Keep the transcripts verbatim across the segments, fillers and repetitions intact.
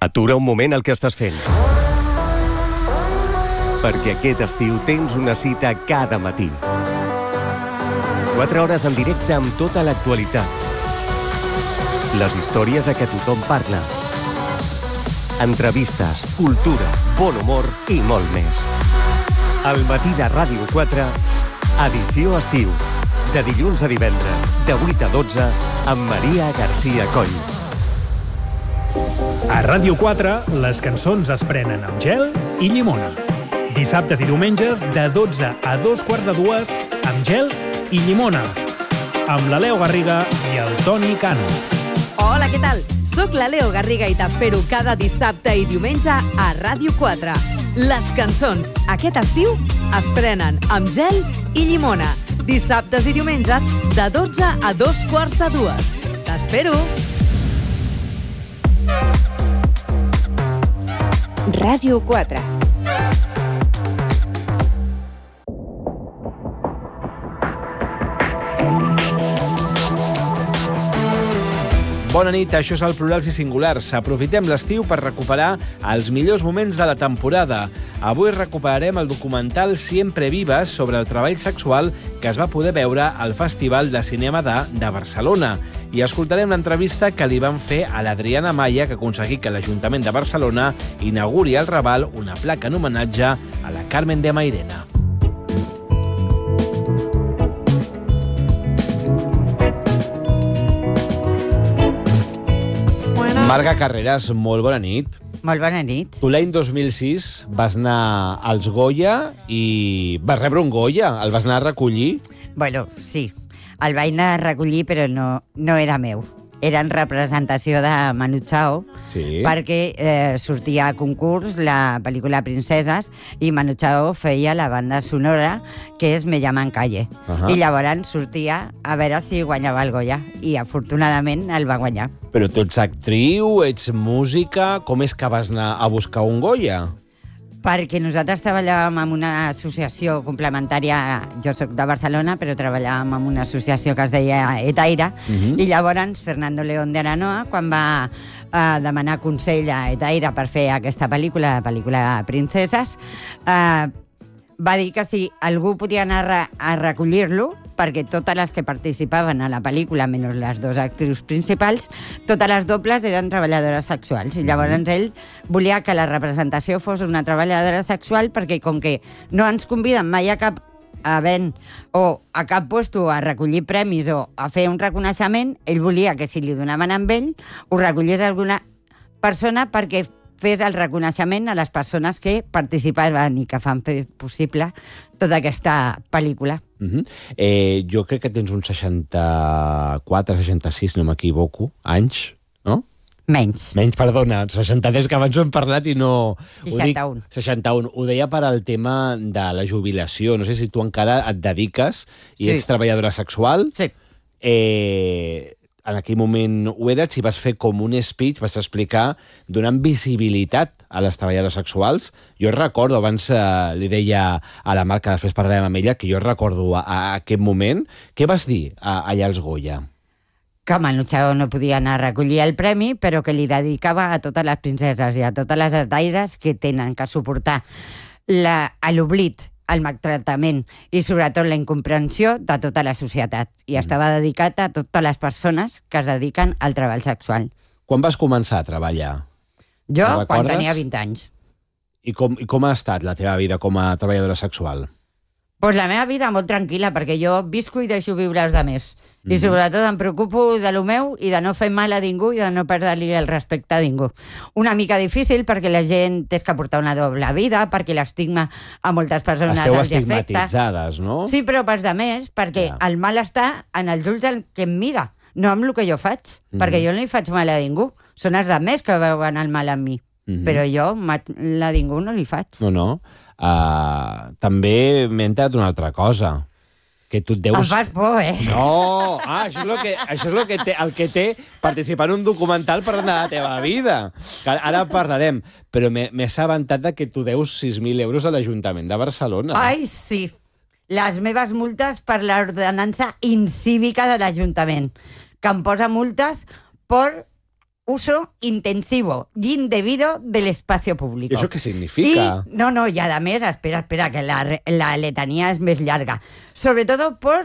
Atura un moment el que estàs fent. Perquè aquest estiu tens una cita cada matí. Quatre hores en directe amb tota l'actualitat. Les històries de què tothom parla. Entrevistes, cultura, bon humor i molt més. Al matí de Ràdio quatre, edició estiu. De dilluns a divendres, de vuit a dotze, amb Maria García Coll. A Ràdio quatre, les cançons es prenen amb gel i llimona. Dissabtes i diumenges, de dotze a dos quarts de dues, amb gel i llimona. Amb la Leo Garriga i el Toni Cano. Hola, què tal? Soc la Leo Garriga i t'espero cada dissabte i diumenge a Ràdio quatre. Les cançons, aquest estiu, es prenen amb gel i llimona. Dissabtes i diumenges, de dotze a dos quarts de dues. T'espero! Ràdio quatre. Bona nit, això és el Plurals i Singulars. Aprofitem l'estiu per recuperar els millors moments de la temporada. Avui recuperarem el documental Siempre Vivas sobre el treball sexual que es va poder veure al Festival de Cinema d'A de Barcelona. I escoltarem l'entrevista que li van fer a l'Adriana Maya, que aconseguí que l'Ajuntament de Barcelona inauguri al Raval una placa en homenatge a la Carmen de Mairena. Marga Carreras, molt bona nit. Molt bona nit. Tu l'any dos mil sis vas anar als Goya i vas rebre un Goya. El vas anar a recollir? Bueno, sí. El vaig anar a recollir, però no, no era meu. Era en representació de Manu Chao, sí. Perquè eh, sortia a concurs la pel·lícula Princeses i Manu Chao feia la banda sonora, que és Me llaman Calle. Uh-huh. I llavors sortia a veure si guanyava el Goya. I afortunadament el va guanyar. Però tu ets actriu, ets música... Com és que vas anar a buscar un Goya? Perquè nosaltres treballàvem en una associació complementària, jo soc de Barcelona, però treballàvem en una associació que es deia Etaire, uh-huh. I llavors Fernando León de Aranoa, quan va eh, demanar consell a Etaire per fer aquesta pel·lícula, la pel·lícula Princeses, eh, va dir que si algú podia anar a, a recollir-lo, perquè totes les que participaven a la pel·lícula, menys les dues actrius principals, totes les dobles eren treballadores sexuals. I llavors mm-hmm. ell volia que la representació fos una treballadora sexual, perquè com que no ens conviden mai a cap event o a cap puesto a recollir premis o a fer un reconeixement, ell volia que si li donaven amb ell, ho recollís alguna persona perquè fes el reconeixement a les persones que participaven i que fan fer possible tota aquesta pel·lícula. Uh-huh. eh, jo crec que tens uns seixanta-quatre, seixanta-sis, no m'equivoco, anys, no? Menys. Menys, perdona, seixanta-tres, que abans ho hem parlat i no... seixanta-un. seixanta-un. Ho deia per al tema de la jubilació. No sé si tu encara et dediques i sí. ets treballadora sexual. Sí. Eh... En aquell moment ho eres i vas fer com un speech, vas explicar, donant visibilitat a les treballadores sexuals. Jo recordo, abans eh, li deia a la Marc, que després parlarem amb ella, que jo recordo a, a aquest moment. Què vas dir a, allà als Goya? Que Manu Chao no podia anar a recollir el premi, però que li dedicava a totes les princeses i a totes les etaires que tenen que suportar la, l'oblit, el maltractament i sobretot la incomprensió de tota la societat. I mm. estava dedicat a totes les persones que es dediquen al treball sexual. Quan vas començar a treballar? Jo, quan tenia vint anys. I com, I com ha estat la teva vida com a treballadora sexual? Pues la meva vida molt tranquil·la, perquè jo visco i deixo viure els altres. Mm-hmm. I sobretot em preocupo de lo meu i de no fer mal a ningú i de no perdre-li el respecte a ningú. Una mica difícil perquè la gent té que portar una doble vida, perquè l'estigma a moltes persones Esteu els afecta. estigmatitzades, no? Sí, però pels altres, perquè yeah. el mal està en els ulls del que em mira, no amb el que jo faig, mm-hmm. perquè jo no li faig mal a ningú. Són els altres que veuen el mal en mi, mm-hmm. però jo mal a ningú no li faig. No, no. Uh, també m'he enterat una altra cosa, que tu et deus... Em fas por, eh? No! Ah, això és, lo que, això és lo que té, el que té participar en un documental per la teva vida. Que ara parlarem, però m'he assabentat de que tu deus sis mil euros a l'Ajuntament de Barcelona. Ai, sí. Les meves multes per l'ordenança incívica de l'Ajuntament, que em posa multes per uso intensivo y indebido del espacio público. ¿Y eso qué significa? Y, no, no, y además, espera, espera, que la, la letanía es más larga. Sobre todo por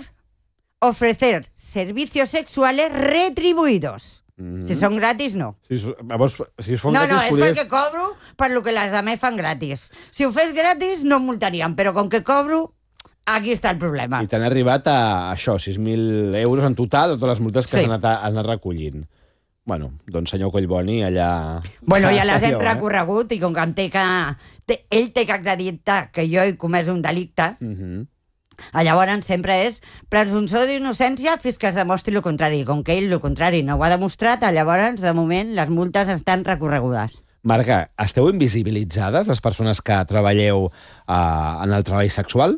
ofrecer servicios sexuales retribuïdos. Mm-hmm. Si són gratis, no. Si, llavors, si són no, gratis, no, és podries... perquè cobro per lo que les altres fan gratis. Si ho fes gratis, no em multarien, però com que cobro, aquí està el problema. I t'han arribat a això, sis mil euros en total, totes les multes que sí. s'han anat, anat recollint. Bueno, doncs senyor Collboni, allà... Bueno, ja les hem recorregut i com que em té que... Té, ell té que acreditar que jo he comès un delicte, mm-hmm. llavors sempre és presumpció d'innocència fins que es demostri el contrari. Com que ell el contrari no ho ha demostrat, llavors, de moment, les multes estan recorregudes. Marga, esteu invisibilitzades, les persones que treballeu uh, en el treball sexual?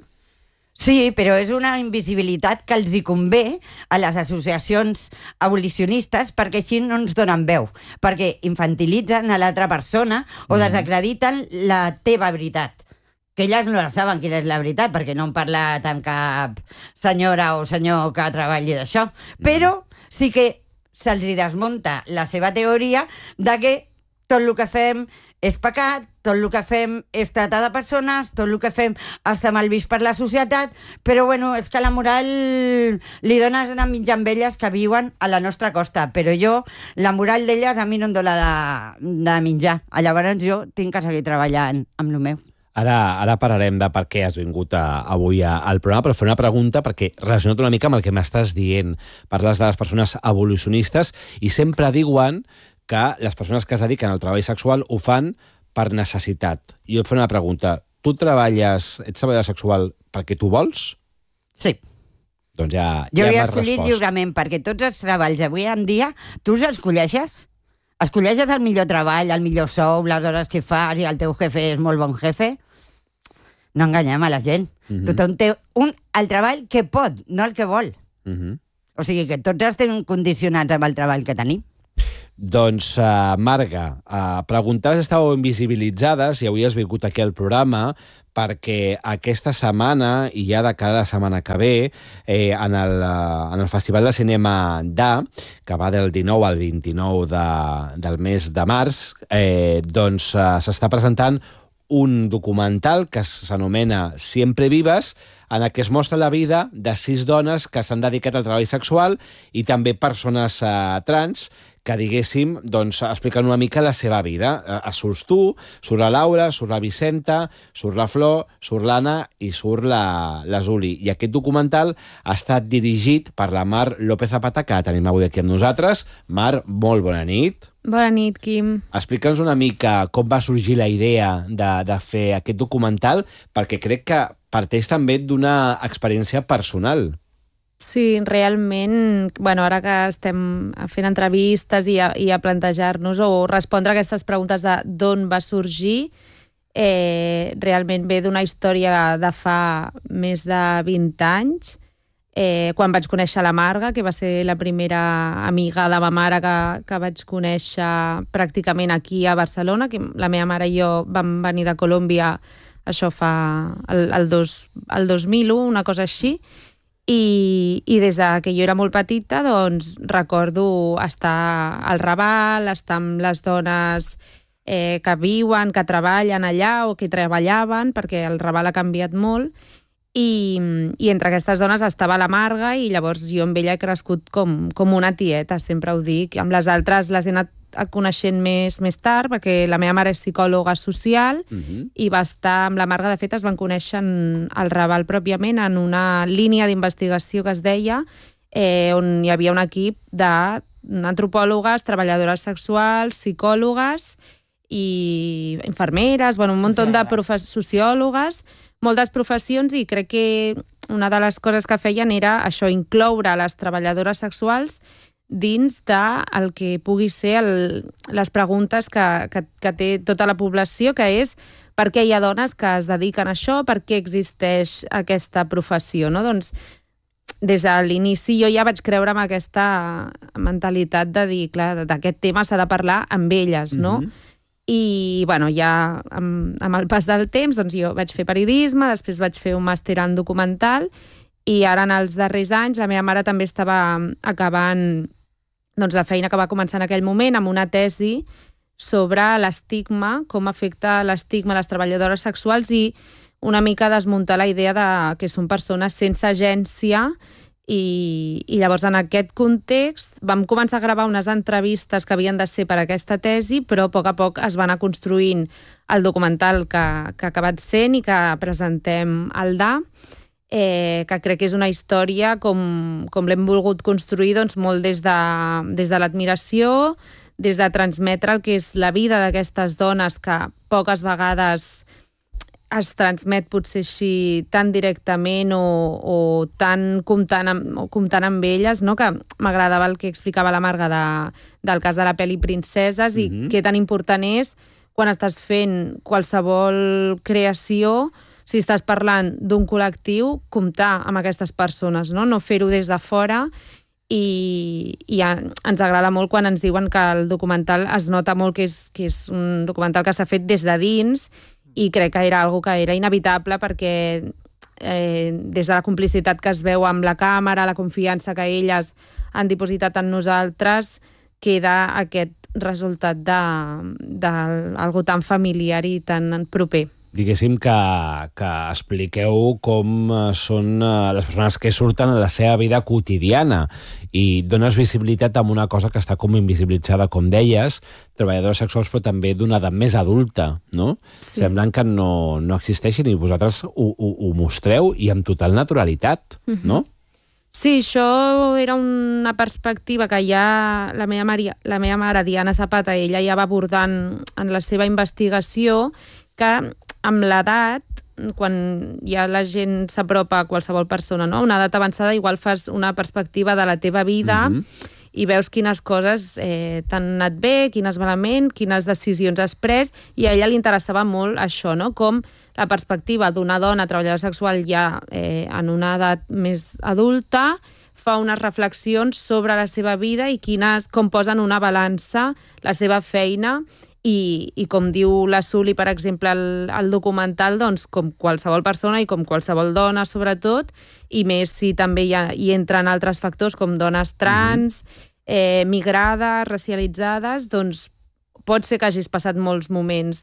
Sí, però és una invisibilitat que els hi convé a les associacions abolicionistes perquè així no ens donen veu, perquè infantilitzen a l'altra persona o desacrediten la teva veritat. Que elles no saben quina és la veritat, perquè no han parlat amb cap senyora o senyor que treballi d'això. Però sí que se'ls desmunta la seva teoria de que tot el que fem és pecat, tot el que fem és tratar de persones, tot el que fem està mal vist per la societat, però bueno, és que la moral li dones a mitja amb elles que viuen a la nostra costa, però jo, la moral d'elles a mi no em dona de, de menjar. Llavors jo tinc que seguir treballant amb el meu. Ara, ara parlarem de per què has vingut a, avui a, al programa, però fer una pregunta perquè relacionat una mica amb el que m'estàs dient. Parles de les persones abolicionistes i sempre diuen que les persones que es dediquen al treball sexual ho fan per necessitat. I jo et faré una pregunta. Tu treballes, ets treballador sexual perquè tu vols? Sí. Doncs ja, jo ja he m'has escollit respost. lliurement, perquè tots els treballs avui en dia, tu els escolleixes? Escolleixes el millor treball, el millor sou, les hores que fas i el teu jefe és molt bon jefe? No enganyem a la gent. Mm-hmm. Tothom té un, el treball que pot, no el que vol. Mm-hmm. O sigui que tots estem condicionats amb el treball que tenim. Doncs, uh, Marga, uh, preguntaves si estàveu invisibilitzades i avui has vingut aquí al programa perquè aquesta setmana, i ja de cara a la setmana que ve, eh, en, el, uh, en el Festival de Cinema d'A, que va del dinou al vint-i-nou de, del mes de març, eh, doncs uh, s'està presentant un documental que s'anomena Siempre Vives, en el que es mostra la vida de sis dones que s'han dedicat al treball sexual i també persones uh, trans que, diguéssim, doncs, expliquen una mica la seva vida. Uh, surts tu, surt la Laura, surt la Vicenta, surt la Flor, surt l'Anna i surt la, la Zuli. I aquest documental ha estat dirigit per la Mar López Zapata, que tenim avui aquí amb nosaltres. Mar, molt bona nit. Bona nit, Quim. Explica'ns una mica com va sorgir la idea de, de fer aquest documental, perquè crec que parteix també d'una experiència personal. Sí, realment, bueno, ara que estem fent entrevistes i a, i a plantejar-nos o respondre a aquestes preguntes de d'on va sorgir, eh, realment ve d'una història de fa més de vint anys, eh, quan vaig conèixer la Marga, que va ser la primera amiga de ma mare que, que vaig conèixer pràcticament aquí a Barcelona, que la meva mare i jo vam venir de Colòmbia, això fa el, el, dos, el dos mil u, una cosa així, I, i des de que jo era molt petita doncs recordo estar al Raval, estar amb les dones eh, que viuen, que treballen allà o que treballaven, perquè el Raval ha canviat molt, i, i entre aquestes dones estava la Marga i llavors jo amb ella he crescut com, com una tieta, sempre ho dic. Amb les altres les he anat coneixent més, més tard, perquè la meva mare és psicòloga social, uh-huh. i va estar amb la Marga, de fet es van conèixer al Raval pròpiament en una línia d'investigació que es deia, eh, on hi havia un equip d'antropòlogues, treballadores sexuals, psicòlogues i infermeres, bueno, un munt de profe- sociòlogues, moltes professions, i crec que una de les coses que feien era això, incloure les treballadores sexuals dins del que pugui ser el, les preguntes que, que, que té tota la població, que és per què hi ha dones que es dediquen a això, per què existeix aquesta professió, no? Doncs des de l'inici jo ja vaig creure amb aquesta mentalitat de dir, clar, d'aquest tema s'ha de parlar amb elles, no? Mm-hmm. I, bueno, ja amb, amb el pas del temps, doncs jo vaig fer periodisme, després vaig fer un màster en documental, i ara en els darrers anys la meva mare també estava acabant doncs, la feina que va començar en aquell moment amb una tesi sobre l'estigma, com afecta l'estigma a les treballadores sexuals i una mica desmuntar la idea de que són persones sense agència. I, i llavors en aquest context vam començar a gravar unes entrevistes que havien de ser per aquesta tesi, però a poc a poc es va anar construint el documental que, que ha acabat sent i que presentem al D A, eh, que crec que és una història com, com l'hem volgut construir doncs, molt des de, des de l'admiració, des de transmetre el que és la vida d'aquestes dones que poques vegades es transmet potser així tan directament o, o tan comptant amb, o comptant amb elles, no? Que m'agradava el que explicava la Marga de, del cas de la pel·li Princeses i mm-hmm. què tan important és quan estàs fent qualsevol creació, si estàs parlant d'un col·lectiu, comptar amb aquestes persones, no, no fer-ho des de fora. I, i ens agrada molt quan ens diuen que el documental es nota molt que és, que és un documental que s'ha fet des de dins i crec que era algo que era inevitable perquè eh, des de la complicitat que es veu amb la càmera, la confiança que elles han dipositat en nosaltres, queda aquest resultat d'algo tan familiar i tan proper. Diguéssim que, que expliqueu com són les persones que surten a la seva vida quotidiana i dones visibilitat a una cosa que està com invisibilitzada, com deies, treballadores sexuals, però també d'una edat més adulta, no? Sí. Semblen que no, no existeixin i vosaltres ho, ho, ho mostreu i amb total naturalitat, mm-hmm. no? Sí, això era una perspectiva que ja la meva mare, la meva mare Diana Zapata, ella ja va abordant en la seva investigació que amb l'edat, quan ja la gent s'apropa a qualsevol persona, no? Una edat avançada, igual fas una perspectiva de la teva vida mm-hmm. i veus quines coses eh, t'han anat bé, quines malament, quines decisions has pres, i a ella li interessava molt això, no? Com la perspectiva d'una dona treballadora sexual ja eh, en una edat més adulta fa unes reflexions sobre la seva vida i quines, com posen una balança la seva feina i, i com diu la Suli, per exemple, el, el documental, doncs, com qualsevol persona i com qualsevol dona, sobretot, i més si també hi, ha, hi entren altres factors com dones trans, eh, migrades, racialitzades, doncs pot ser que hagis passat molts moments